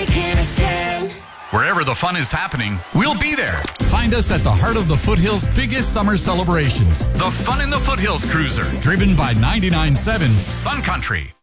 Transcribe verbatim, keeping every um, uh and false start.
breaking again. Wherever the fun is happening, we'll be there. Find us at the heart of the Foothills' biggest summer celebrations. The Fun in the Foothills Cruiser, driven by ninety-nine point seven Sun Country.